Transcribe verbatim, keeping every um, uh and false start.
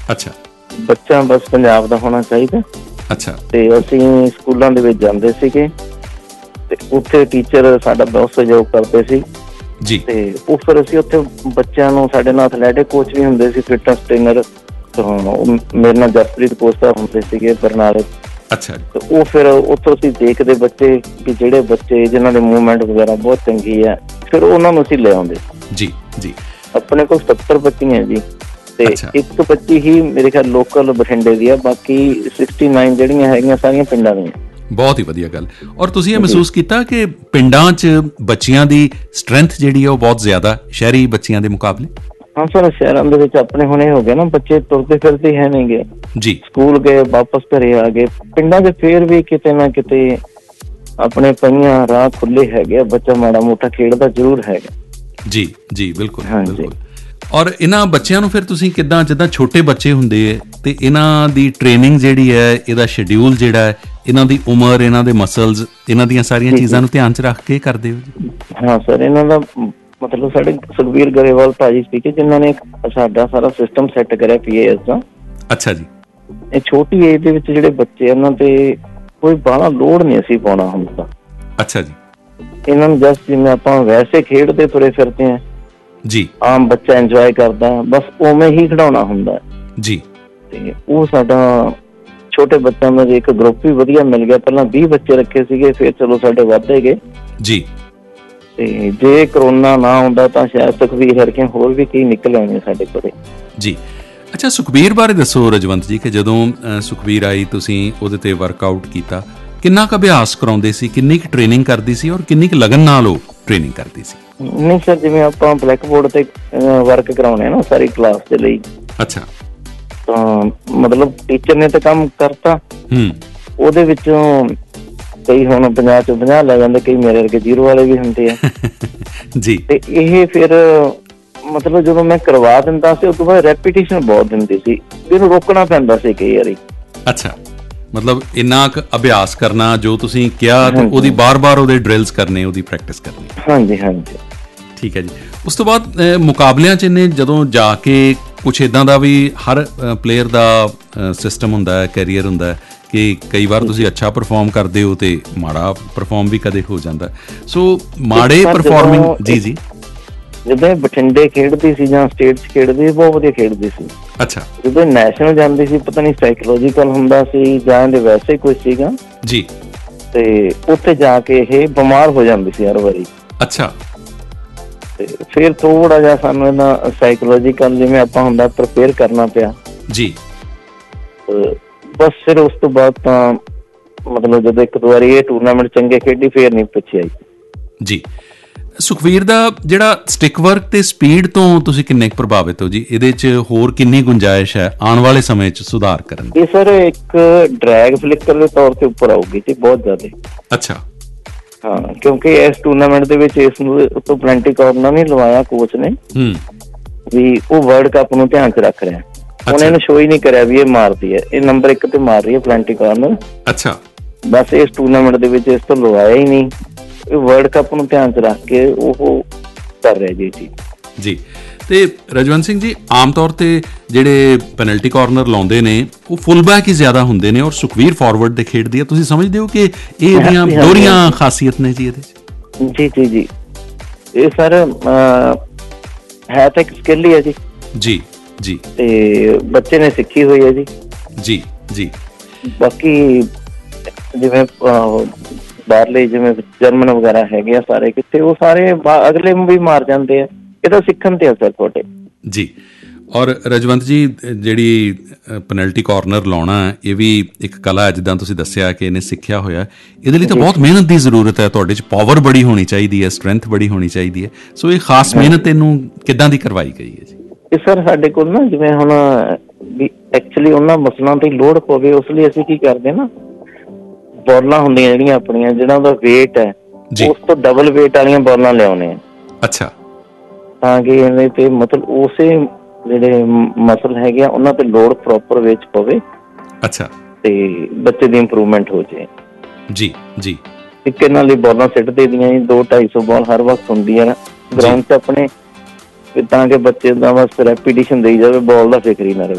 ਅੱਛਾ। ਬੱਚਾ ਬਸ ਪੰਜਾਬ ਦਾ ਹੋਣਾ ਚਾਹੀਦਾ। ਅੱਛਾ। ਤੇ ਅਸੀਂ ਸਕੂਲਾਂ ਦੇ ਵਿੱਚ ਜਾਂਦੇ ਸੀਗੇ ਤੇ ਉੱਥੇ ਟੀਚਰ ਸਾਡਾ ਬਹੁਤ ਸਹਿਯੋਗ ਕਰਦੇ ਸੀ ਜੀ। ਤੇ ਉਹ ਫਿਰ ਅਸੀਂ ਉੱਥੇ ਬੱਚਿਆਂ ਨੂੰ, ਸਾਡੇ ਨਾਲ ਅਥਲੈਟਿਕ ਕੋਚ ਵੀ ਹੁੰਦੇ ਸੀ, ਫਿਟਨੈਸ ਟ੍ਰੇਨਰ। ਮੇਰੇ ਨਾਲ ਜਸਪ੍ਰੀਤ ਕੋਚ ਹੁੰਦੇ ਸੀਗੇ ਬਰਨਾਲੇ। ਅੱਛਾ। ਤੇ ਉਹ ਫਿਰ ਉੱਥੋਂ ਅਸੀਂ ਦੇਖਦੇ ਬੱਚੇ ਕਿ ਜਿਹੜੇ ਬੱਚੇ ਜਿਨ੍ਹਾਂ ਦੇ ਮੂਵਮੈਂਟ ਵਗੈਰਾ ਬਹੁਤ ਚੰਗੀ ਹੈ, ਫਿਰ ਉਹਨਾਂ ਨੂੰ ਅਸੀਂ ਲੈ ਆਉਂਦੇ। ਜੀ ਜੀ। ਆਪਣੇ ਕੋਲ ਸੱਤਰ ਬੱਚੀਆਂ ਜੀ ਤੇ ਅੱਛਾ। ਇੱਕ ਬੱਚੀ ਹੀ ਮੇਰੇ ਖਿਆਲ ਲੋਕਲ ਬਠਿੰਡੇ ਦੀ ਆ, ਬਾਕੀ ਸਿਕਸਟੀ ਨਾਈਨ ਜਿਹੜੀਆਂ ਹੈਗੀਆਂ ਸਾਰੀਆਂ ਪਿੰਡਾਂ ਦੀਆਂ। ਬਹੁਤ ਹੀ ਵਧੀਆ ਗੱਲ। ਔਰ ਤੁਸੀਂ ਇਹ ਮਹਿਸੂਸ ਕੀਤਾ ਕਿ ਪਿੰਡਾਂ 'ਚ ਬੱਚਿਆਂ ਦੀ ਸਟਰੈਂਥ ਜਿਹੜੀ ਆ ਉਹ ਬਹੁਤ ਜ਼ਿਆਦਾ ਸ਼ਹਿਰੀ ਬੱਚਿਆਂ ਦੇ ਮੁਕਾਬਲੇ? ਹਾਂ ਸਰ, ਸ਼ਹਿਰਾਂ ਦੇ ਵਿੱਚ ਆਪਣੇ ਹੁਣੇ ਹੋ ਗਿਆ ਨਾ, ਬੱਚੇ ਤੁਰਦੇ ਫਿਰਦੇ ਹੈ ਨਹੀਂ ਗੇ ਜੀ। ਸਕੂਲ ਗਏ ਵਾਪਸ ਘਰੇ ਆ ਗਏ। ਪਿੰਡਾਂ 'ਚ ਫੇਰ ਵੀ ਕਿਤੇ ਨਾ ਕਿਤੇ ਆਪਣੇ ਪਈਆਂ ਰਾਹ ਖੁੱਲੇ ਹੈਗੇ ਆ, ਬੱਚਾ ਮਾੜਾ ਮੋਟਾ ਖੇਡਦਾ ਜ਼ਰੂਰ ਹੈਗਾ। ਜੀ ਜੀ ਬਿਲਕੁਲ ਬਿਲਕੁਲ। ਔਰ ਇਹਨਾਂ ਬੱਚਿਆਂ ਨੂੰ ਫਿਰ ਤੁਸੀਂ ਕਿੱਦਾਂ, ਜਿੱਦਾਂ ਛੋਟੇ ਬੱਚੇ ਹੁੰਦੇ ਹੈ ਤੇ ਇਹਨਾਂ ਦੀ ਟ੍ਰੇਨਿੰਗ ਜਿਹੜੀ ਹੈ, ਇਹਦਾ ਸ਼ਡਿਊਲ ਜਿਹੜਾ ਹੈ, ਇਹਨਾਂ ਦੀ ਉਮਰ, ਇਹਨਾਂ ਦੇ ਮਸਲਸ, ਇਹਨਾਂ ਦੀਆਂ ਸਾਰੀਆਂ ਚੀਜ਼ਾਂ ਨੂੰ ਧਿਆਨ 'ਚ ਰੱਖ ਕੇ ਕਰਦੇ ਹੋ ਜੀ? ਹਾਂ ਸਰ, ਇਹਨਾਂ ਦਾ ਮਤਲਬ ਸਾਡੇ ਸੁਖਬੀਰ ਗਰੇਵਾਲ ਭਾਜੀ ਸੀਗੇ ਜਿਨ੍ਹਾਂ ਨੇ ਸਾਡਾ ਸਾਰਾ ਸਿਸਟਮ ਸੈੱਟ ਕਰਿਆ ਪੀ ਏ ਐਸ ਦਾ। ਅੱਛਾ ਜੀ। ਇਹ ਛੋਟੀ ਏਜ ਦੇ ਵਿੱਚ ਜਿਹੜੇ ਬੱਚੇ ਇਹਨਾਂ ਤੇ ਕੋਈ ਬਾਹਲਾ ਲੋਡ ਨਹੀਂ ਅਸੀਂ ਪਾਉਣਾ ਹੁੰਦਾ। ਅੱਛਾ ਜੀ। ਇਹਨਾਂ ਨੂੰ ਜਸਟ ਜਿਵੇਂ ਆਪਾਂ ਵੈਸੇ ਖੇਡਦੇ ਤੁਰੇ ਫਿਰਦੇ ਆ ਜੀ, ਆਮ ਬੱਚਾ ਇੰਜੋਏ ਕਰਦਾ, ਬਸ ਉਵੇਂ ਹੀ ਖਿਡਾਉਣਾ ਹੁੰਦਾ ਜੀ। ਤੇ ਉਹ ਸਾਡਾ ਛੋਟੇ ਬੱਚਿਆਂ ਦਾ ਇੱਕ ਗਰੁੱਪ ਵੀ ਵਧੀਆ ਮਿਲ ਗਿਆ। ਪਹਿਲਾਂ ਵੀਹ ਬੱਚੇ ਰੱਖੇ ਸੀਗੇ, ਫਿਰ ਚਲੋ ਸਾਡੇ ਵੱਧਦੇ ਗਏ ਜੀ। ਤੇ ਜੇ ਕਰੋਨਾ ਨਾ ਹੁੰਦਾ ਤਾਂ ਸ਼ਾਇਦ ਸੁਖਬੀਰ ਹਰਕੇ ਹੋਰ ਵੀ ਕਈ ਨਿਕਲ ਆਉਣੇ ਸਾਡੇ ਕੋਲੇ ਜੀ। ਅੱਛਾ, ਸੁਖਬੀਰ ਬਾਰੇ ਦੱਸੋ ਰਜਵੰਤ ਜੀ, ਕਿ ਜਦੋਂ ਸੁਖਬੀਰ ਆਈ ਤੁਸੀਂ ਉਹਦੇ ਤੇ ਵਰਕਆਊਟ ਕੀਤਾ, ਕਿੰਨਾ ਕੁ ਅਭਿਆਸ ਕਰਾਉਂਦੇ ਸੀ, ਕਿੰਨੀ ਕੁ ਟ੍ਰੇਨਿੰਗ ਕਰਦੀ ਸੀ ਔਰ ਕਿੰਨੀ ਕੁ ਲਗਨ ਨਾਲ ਉਹ ਟ੍ਰੇਨਿੰਗ ਕਰਦੀ ਸੀ? ਨਹੀਂ ਸਰ, ਜਿਵੇਂ ਆਪਾਂ ਬਲੈਕ ਬੋਰਡ ਤੇ ਵਰਕ ਕਰਾਉਣੇ ਆ ਨਾ ਸਾਰੀ ਕਲਾਸ ਦੇ ਲਈ। ਅੱਛਾ। ਤਾਂ ਮਤਲਬ ਟੀਚਰ ਨੇ ਤਾਂ ਕੰਮ ਕਰਤਾ, ਉਹਦੇ ਵਿੱਚੋਂ ਕਈ ਹੁਣ ਪੰਜਾਹ ਚੋਂ ਪੰਜਾਹ ਲੈ ਜਾਂਦੇ, ਕਈ ਮੇਰੇ ਵਰਗੇ ਜ਼ੀਰੋ ਵਾਲੇ ਵੀ ਹੁੰਦੇ ਆ ਜੀ। ਤੇ ਇਹ ਫਿਰ ਮਤਲਬ ਜਦੋਂ ਮੈਂ ਕਰਵਾ ਦਿੰਦਾ ਸੀ, ਉਸ ਤੋਂ ਬਾਅਦ ਰੈਪੀਟੀਸ਼ਨ ਬਹੁਤ ਦਿੰਦੀ ਸੀ, ਇਹਨੂੰ ਰੋਕਣਾ ਪੈਂਦਾ ਸੀ ਕਈ ਵਾਰੀ। ਅੱਛਾ, ਮਤਲਬ ਇੰਨਾ ਕੁ ਅਭਿਆਸ ਕਰਨਾ ਜੋ ਤੁਸੀਂ ਕਿਹਾ, ਤੇ ਉਹਦੀ ਬਾਰ-ਬਾਰ ਉਹਦੇ ਡਰਿਲਸ ਕਰਨੇ, ਉਹਦੀ ਪ੍ਰੈਕਟਿਸ ਕਰਨੀ। ਹਾਂਜੀ ਹਾਂਜੀ, ਠੀਕ ਹੈ ਜੀ। ਉਸ ਤੋਂ ਬਾਅਦ ਮੁਕਾਬਲਿਆਂ 'ਚ ਇਹਨੇ ਜਦੋਂ ਜਾ ਕੇ, ਕੁਛ ਇੱਦਾਂ ਦਾ ਵੀ ਹਰ ਪਲੇਅਰ ਦਾ ਸਿਸਟਮ ਹੁੰਦਾ ਹੈ, ਕੈਰੀਅਰ ਹੁੰਦਾ ਹੈ ਕਿ ਕਈ ਵਾਰ ਤੁਸੀਂ ਅੱਛਾ ਪਰਫਾਰਮ ਕਰਦੇ ਹੋ ਤੇ ਮਾੜਾ ਪਰਫਾਰਮ ਵੀ ਕਦੇ ਹੋ ਜਾਂਦਾ, ਸੋ ਮਾੜੇ ਪਰਫਾਰਮਿੰਗ ਜੀ ਜੀ ਜਦੋਂ ਬਠਿੰਡੇ ਖੇਡਦੀ ਸੀ ਜਾਂ ਸਟੇਟ 'ਚ ਖੇਡਦੀ ਸੀ, ਬਹੁਤ ਵਧੀਆ ਖੇਡਦੀ ਸੀ। ਅੱਛਾ। ਜਦੋਂ ਨੈਸ਼ਨਲ ਜਾਂਦੀ ਸੀ, ਪਤਾ ਨਹੀਂ ਸਾਈਕੋਲੋਜੀਕਲ ਹੁੰਦਾ ਸੀ ਜਾਂ ਇਹਦੇ ਵੈਸੇ ਕੁਝ ਸੀਗਾ ਜੀ, ਤੇ ਉੱਥੇ ਜਾ ਕੇ ਇਹ ਬਿਮਾਰ ਹੋ ਜਾਂਦੀ ਸੀ ਹਰ ਵਾਰੀ। ਅੱਛਾ। ਤੇ ਫਿਰ ਥੋੜਾ ਜਿਹਾ ਸਾਨੂੰ ਇਹਦਾ ਸਾਈਕੋਲੋਜੀਕਲ ਜਿਵੇਂ ਆਪਾਂ ਹੁੰਦਾ ਪ੍ਰੀਪੇਅਰ ਕਰਨਾ ਪਿਆ ਜੀ। ਬਸ ਫਿਰ ਉਸ ਤੋਂ ਬਾਅਦ ਤਾਂ ਮਤਲਬ ਜਦੋਂ ਇੱਕ ਦੋ ਵਾਰੀ ਇਹ ਟੂਰਨਾਮੈਂਟ ਚੰਗੇ ਖੇਡੀ, ਫੇਰ ਨਹੀਂ ਪਿੱਛੇ ਆਈ ਜੀ। ਸੁਖਵੀਰ ਦਾ ਜਿਹੜਾ ਸਟਿਕ ਵਰਕ ਤੇ ਸਪੀਡ ਤੋਂ ਤੁਸੀਂ ਕਿੰਨੇ ਕੁ ਪ੍ਰਭਾਵਿਤ ਹੋ ਜੀ? ਇਹਦੇ 'ਚ ਹੋਰ ਕਿੰਨੀ ਗੁੰਜਾਇਸ਼ ਹੈ ਆਉਣ ਵਾਲੇ ਸਮੇਂ 'ਚ ਸੁਧਾਰ ਕਰਨ ਦੀ? ਇਹ ਸਰ ਇੱਕ ਡਰੈਗ ਫਲਿੱਕਰ ਦੇ ਤੌਰ ਤੇ ਉੱਪਰ ਆਊਗੀ ਜੀ, ਬਹੁਤ ਜ਼ਿਆਦਾ। ਅੱਛਾ। ਹਾਂ, ਕਿਉਂਕਿ ਇਸ ਟੂਰਨਾਮੈਂਟ ਦੇ ਵਿੱਚ ਇਸ ਨੂੰ ਉੱਤੋਂ ਪਲੈਂਟੀ ਕਾਰਨਰ ਨਹੀਂ ਲਵਾਇਆ ਕੋਚ ਨੇ ਵੀ, ਉਹ ਵਰਲਡ ਕੱਪ ਨੂੰ ਧਿਆਨ 'ਚ ਰੱਖ ਰਿਹਾ। ਉਹਨੇ ਇਹਨੂੰ ਸ਼ੋ ਹੀ ਨਹੀਂ ਕਰਿਆ ਵੀ ਇਹ ਮਾਰਦੀ ਹੈ, ਇਹ ਨੰਬਰ ਇੱਕ ਤੇ ਮਾਰ ਰਹੀ ਹੈ ਪਲੈਂਟੀ ਕਾਰਨਰ। ਅੱਛਾ। ਬਸ ਇਸ ਟੂਰਨਾਮੈਂਟ ਦੇ ਵਿੱਚ ਇਸ ਤੋਂ ਲਵਾਇਆ ਹੀ ਨਹੀਂ, ਇਹ ਵਰਲਡ ਕੱਪ ਨੂੰ ਧਿਆਨ 'ਚ ਰੱਖ ਕੇ ਉਹ ਕਰ ਰਿਹਾ ਜੀ ਜੀ ਜੀ। ਤੇ ਰਜਵੰਤ ਸਿੰਘ ਜੀ, ਆਮ ਤੌਰ ਤੇ ਜਿਹੜੇ ਪੈਨਲਟੀ ਕਾਰਨਰ ਲਾਉਂਦੇ ਨੇ ਉਹ ਫੁੱਲ ਬੈਕ ਹੀ ਜ਼ਿਆਦਾ ਹੁੰਦੇ ਨੇ ਔਰ ਸੁਖਵੀਰ ਫਾਰਵਰਡ ਦੇ ਖੇਡਦੀ ਹੈ। ਤੁਸੀਂ ਸਮਝਦੇ ਹੋ ਕਿ ਇਹ ਇਹਦੀਆਂ ਦੋਹਰੀਆਂ ਖਾਸੀਅਤ ਨੇ ਜੀ ਇਹਦੇ 'ਚ? ਜੀ ਜੀ ਜੀ, ਇਹ ਸਰ ਹੈ ਤਾਂ ਇੱਕ ਸਕਿੱਲ ਹੀ ਹੈ ਜੀ ਜੀ ਜੀ, ਤੇ ਬੱਚੇ ਨੇ ਸਿੱਖੀ ਹੋਈ ਹੈ ਜੀ ਜੀ ਜੀ। ਬਾਕੀ ਜਿਵੇਂ ਬਾਹਰਲੇ ਜਿਵੇਂ ਜਰਮਨ ਵਗੈਰਾ ਹੈਗੇ ਆ ਸਾਰੇ ਕਿਤੇ, ਉਹ ਸਾਰੇ ਅਗਲੇ ਵੀ ਮਾਰ ਜਾਂਦੇ ਆ, ਇਹਦਾ ਸਿੱਖਣ ਤੇ ਅਸਰ ਤੁਹਾਡੇ ਜੀ। ਔਰ ਰਜਵੰਤ ਜੀ, ਜਿਹੜੀ ਪੈਨਲਟੀ ਕਾਰਨਰ ਲਾਉਣਾ ਇਹ ਵੀ ਇੱਕ ਕਲਾ ਹੈ, ਜਿੱਦਾਂ ਤੁਸੀਂ ਦੱਸਿਆ ਕਿ ਇਹਨੇ ਸਿੱਖਿਆ ਹੋਇਆ। ਇਹਦੇ ਲਈ ਤਾਂ ਬਹੁਤ ਮਿਹਨਤ ਦੀ ਜ਼ਰੂਰਤ ਹੈ, ਤੁਹਾਡੇ 'ਚ ਪਾਵਰ ਬੜੀ ਹੋਣੀ ਚਾਹੀਦੀ ਹੈ, ਸਟਰੈਂਥ ਬੜੀ ਹੋਣੀ ਚਾਹੀਦੀ ਹੈ, ਸੋ ਇਹ ਖਾਸ ਮਿਹਨਤ ਇਹਨੂੰ ਕਿੱਦਾਂ ਦੀ ਕਰਵਾਈ ਗਈ ਹੈ ਜੀ? ਇਹ ਸਰ ਸਾਡੇ ਕੋਲ ਨਾ ਜਿਵੇਂ ਹੁਣ ਵੀ ਐਕਚੁਅਲੀ ਉਹਨਾਂ ਮਸਲਾਂ ਤੇ ਲੋਡ ਪਵੇ, ਉਸ ਲਈ ਅਸੀਂ ਕੀ ਕਰਦੇ ਨਾ, ਬੋਲਾਂ ਹੁੰਦੀਆਂ ਜਿਹੜੀਆਂ ਆਪਣੀਆਂ, ਜਿਹਨਾਂ ਦਾ ਵੇਟ ਹੈ ਉਸ ਤੋਂ ਡਬਲ ਵੇਟ ਵਾਲੀਆਂ ਬੋਲਾਂ ਲਿਆਉਣੇ ਆ। ਅੱਛਾ। ਤਾਂ ਕਿ ਇਹਦੇ ਤੇ ਮਤਲਬ ਉਸੇ ਜਿਹੜੇ ਮਸਲ ਹੈਗੇ ਆ ਉਹਨਾਂ ਤੇ ਲੋਡ ਪ੍ਰੋਪਰ ਵਿੱਚ ਪਵੇ। ਅੱਛਾ। ਤੇ ਬੱਚੇ ਦੀ ਇੰਪਰੂਵਮੈਂਟ ਹੋ ਜਾਏ ਜੀ ਜੀ। ਇੱਕ ਇਹਨਾਂ ਲਈ ਬੋਲਾਂ ਸਿੱਟਦੇ ਦੀਆਂ ਜੀ, ਦੋ ਢਾਈ ਸੌ ਬਾਲ ਹਰ ਵਕਤ ਹੁੰਦੀ ਹੈ ਗਰਾਊਂਡ 'ਚ ਆਪਣੇ, ਤਾਂ ਕਿ ਬੱਚੇ ਦਾ ਬਸ ਰੈਪੀਟੀਸ਼ਨ ਦੇਈ ਜਾਵੇ, ਬਾਲ ਦਾ ਫਿਕਰ ਹੀ ਨਾ ਰਹੇ।